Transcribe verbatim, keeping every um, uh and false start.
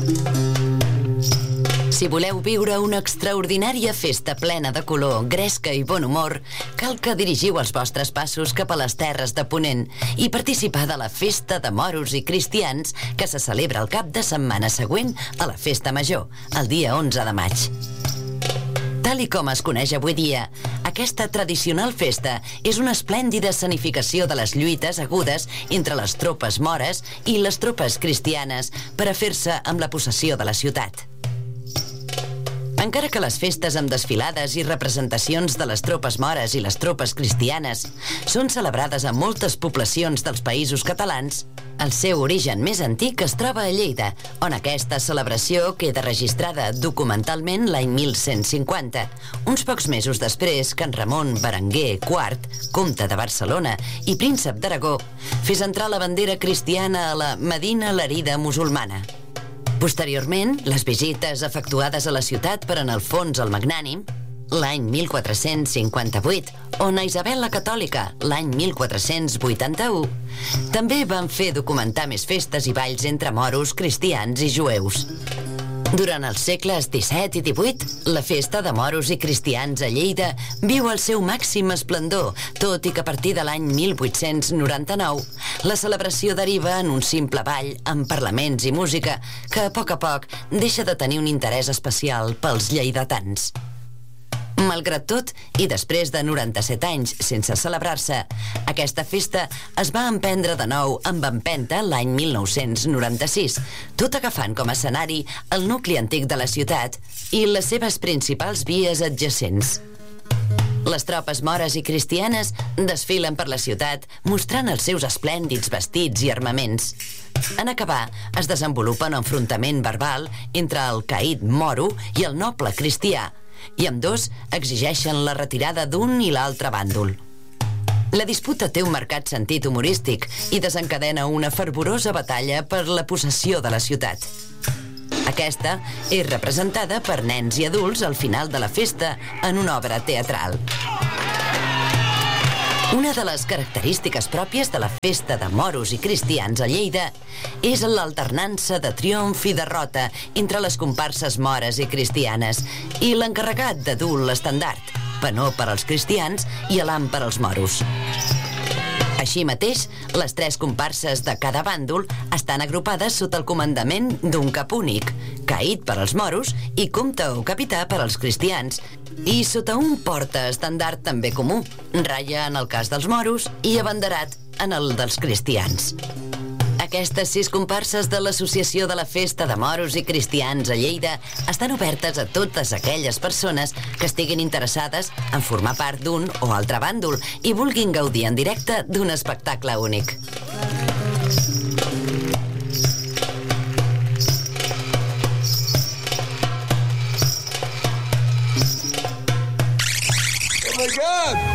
Si voleu viure una extraordinària festa plena de color, gresca i bon humor, cal que dirigiu els vostres passos cap a les terres de Ponent i participar de la Festa de Moros i Cristians que se celebra el cap de setmana següent a la Festa Major, el dia onze de maig. Tal i com es coneix avui dia, aquesta tradicional festa és una esplèndida escenificació de les lluites agudes entre les tropes mores i les tropes cristianes per a fer-se amb la possessió de la ciutat. Encara que les festes amb desfilades i representacions de les tropes mores i les tropes cristianes són celebrades a moltes poblacions dels països catalans, el seu origen més antic es troba a Lleida, on aquesta celebració queda registrada documentalment l'any mil cent cinquanta, uns pocs mesos després que en Ramon Berenguer quart, comte de Barcelona i príncep d'Aragó, fes entrar la bandera cristiana a la Medina Larida musulmana. Posteriorment, les visites efectuades a la ciutat per en Alfons el Magnànim, l'any mil quatre-cents cinquanta-vuit, o a Isabel la Catòlica, l'any mil quatre-cents vuitanta-u, també van fer documentar més festes i balls entre moros, cristians i jueus. Durant els segles disset i divuit, la festa de moros i cristians a Lleida viu el seu màxim esplendor, tot i que a partir de l'any mil vuit-cents noranta-nou la celebració deriva en un simple ball amb parlaments i música que a poc a poc deixa de tenir un interès especial pels lleidatans. Malgrat tot, i després de noranta-set anys sense celebrar-se, aquesta festa es va emprendre de nou amb empenta l'any mil nou-cents noranta-sis, tot agafant com a escenari el nucli antic de la ciutat i les seves principals vies adjacents. Les tropes mores i cristianes desfilen per la ciutat mostrant els seus esplèndids vestits i armaments. En acabar, es desenvolupa un enfrontament verbal entre el caïd moro i el noble cristià, i ambdós exigeixen la retirada d'un i l'altre bàndol. La disputa té un marcat sentit humorístic i desencadena una fervorosa batalla per la possessió de la ciutat. Aquesta és representada per nens i adults al final de la festa en una obra teatral. Una de les característiques pròpies de la festa de moros i cristians a Lleida és l'alternança de triomf i derrota entre les comparses mores i cristianes i l'encarregat de dur l'estandard, penó per als cristians i elam per als moros. Així mateix, les tres comparses de cada bàndol estan agrupades sota el comandament d'un cap únic, caïd per als moros i comte o capità per als cristians, i sota un porta-estandard també comú, ratlla en el cas dels moros i abanderat en el dels cristians. Aquestes sis comparses de l'Associació de la Festa de Moros i Cristians a Lleida estan obertes a totes aquelles persones que estiguin interessades en formar part d'un o altre bàndol i vulguin gaudir en directe d'un espectacle únic. Oh my God!